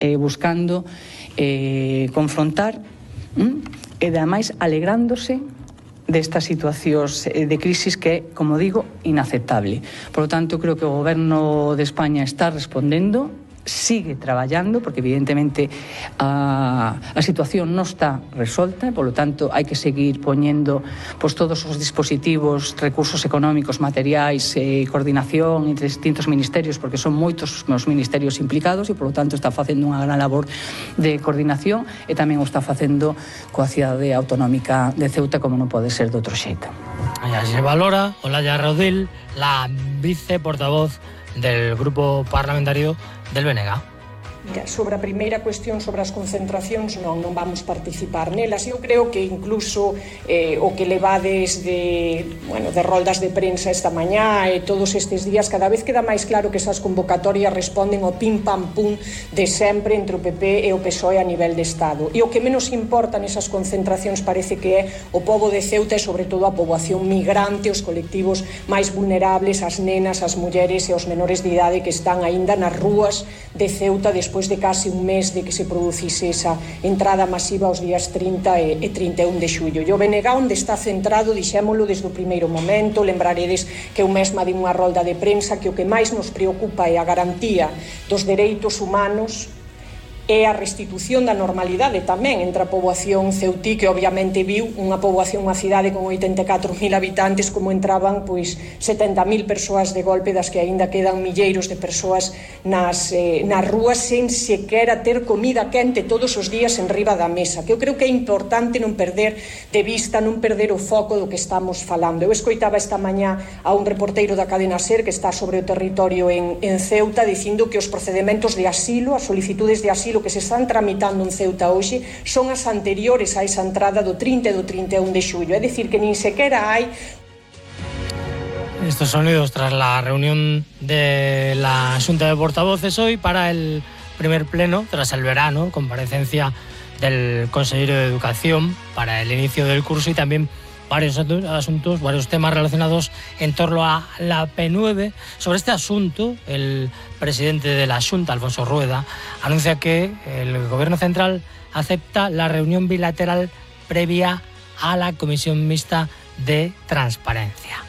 buscando confrontar e ademais alegrándose destas situacións de crisis que é, como digo, inaceptable. Por lo tanto, creo que o Goberno de España está respondendo, sigue traballando, porque evidentemente a situación non está resolta, por lo tanto hai que seguir poñendo todos os dispositivos, recursos económicos, materiais, coordinación entre distintos ministerios, porque son moitos os ministerios implicados e, por lo tanto, está facendo unha gran labor de coordinación e tamén o está facendo coa cidade autonómica de Ceuta, como non pode ser de outro xeito. Allá se valora Olaya Rodil, la viceportavoz del Grupo Parlamentario del BNG. Mira, sobre a primeira cuestión sobre as concentracións non vamos participar nelas. Eu creo que incluso o que levades de roldas de prensa esta mañá e todos estes días, cada vez queda máis claro que esas convocatorias responden ao pim pam pum de sempre entre o PP e o PSOE a nivel de Estado. E o que menos importa nesas concentracións parece que é o pobo de Ceuta e sobre todo a poboación migrante, os colectivos máis vulnerables, as nenas, as mulleres e os menores de idade que están aínda nas rúas de Ceuta despois de casi un mes de que se producise esa entrada masiva aos días 30 e 31 de xullo. E o BNG onde está centrado, dixémolo desde o primeiro momento, lembraredes que eu mesma di unha rolda de prensa que o que máis nos preocupa é a garantía dos dereitos humanos e a restitución da normalidade tamén entre a poboación ceutí, que obviamente viu unha poboación, unha cidade con 84.000 habitantes, como entraban 70.000 persoas de golpe, das que aínda quedan milleiros de persoas nas rúas sen sequera ter comida quente todos os días en riba da mesa, que eu creo que é importante non perder de vista, non perder o foco do que estamos falando. Eu escoitaba esta mañá a un reporteiro da cadena SER que está sobre o territorio en Ceuta dicindo que os procedementos de asilo, as solicitudes de asilo que se están tramitando en Ceuta hoxe son as anteriores a esa entrada do 30 e do 31 de xullo. É dicir, que nin sequera hai. Estos sonidos tras la reunión de la Xunta de Portavoces hoy para el primer pleno tras el verano, comparecencia del consejero de Educación para el inicio del curso y también varios asuntos, varios temas relacionados en torno a la P9. Sobre este asunto, el presidente de la Xunta, Alfonso Rueda, anuncia que el Gobierno Central acepta la reunión bilateral previa a la Comisión Mixta de Transparencia.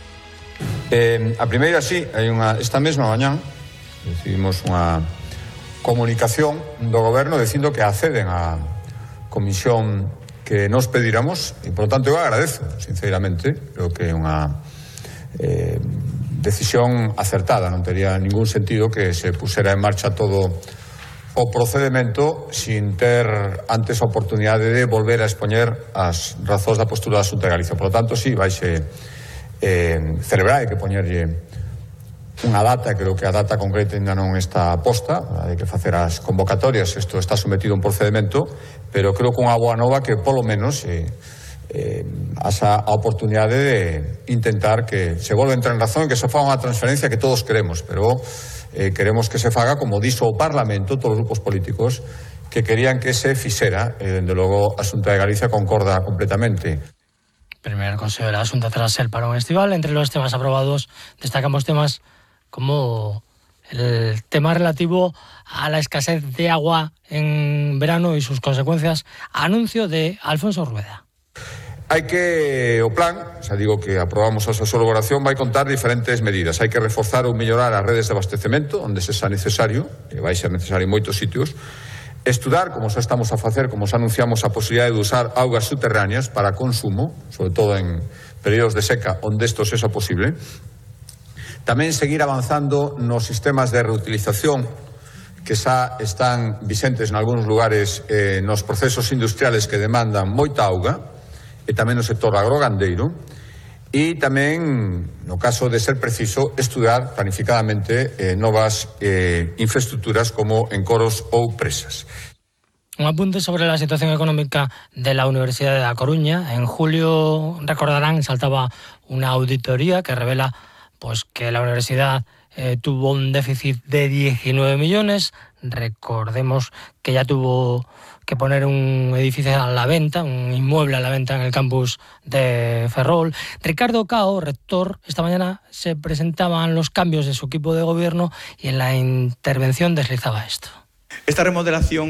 A primeira, sí, esta mesma mañá recibimos unha comunicación do Goberno dicindo que acceden á Comisión que nos pediramos, e por tanto eu agradezo sinceramente, creo que é unha decisión acertada, non tería ningún sentido que se pusera en marcha todo o procedimento sin ter antes a oportunidade de volver a expoñer as razóns da postura da Xunta de Galicia. Por lo tanto, sí, vaise celebrar, hai que poñerlle unha data, creo que a data concreta ainda non está posta, hai que facer as convocatorias, isto está sometido a un procedimento, pero creo que unha boa nova que polo menos asa a oportunidade de intentar que se volva a entrar en razón e que se faga unha transferencia que todos queremos, pero queremos que se faga como dixo o Parlamento, todos os grupos políticos que querían que se fixera, e dende logo a Xunta de Galicia concorda completamente. Primer Consejo de la Xunta tras el parón estival. Entre los temas aprobados destacamos temas como el tema relativo a la escasez de agua en verano y sus consecuencias. Anuncio de Alfonso Rueda. Hai que, o plan, xa digo que aprobamos a súa elaboración, vai contar diferentes medidas. Hai que reforzar ou mellorar as redes de abastecemento, onde se xa necesario, e vai ser necesario en moitos sitios. Estudar, como xa estamos a facer, como xa anunciamos, a posibilidade de usar augas subterráneas para consumo, sobre todo en períodos de seca, onde isto sexa posible. Tamén seguir avanzando nos sistemas de reutilización que xa están vixentes en algúns lugares nos procesos industriales que demandan moita auga, e tamén no sector agrogandeiro, e tamén, no caso de ser preciso, estudar planificadamente novas infraestructuras como encoros ou presas. Un apunte sobre la situación económica de la Universidad de A Coruña. En julio, recordarán, saltaba una auditoría que revela que la universidad tuvo un déficit de 19 millones. Recordemos que ya tuvo que poner un edificio a la venta, un inmueble a la venta en el campus de Ferrol. Ricardo Cao, rector, esta mañana se presentaban los cambios de su equipo de gobierno y en la intervención deslizaba esto. Esta remodelación